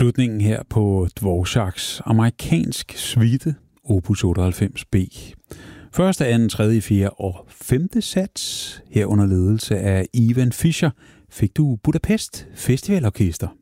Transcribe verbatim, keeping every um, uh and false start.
Slutningen her på Dvoraks amerikansk suite, opus otteoghalvfems B. Første, anden, tredje, fjerde og femte sats, her under ledelse af Ivan Fischer, fik du Budapest Festivalorkester.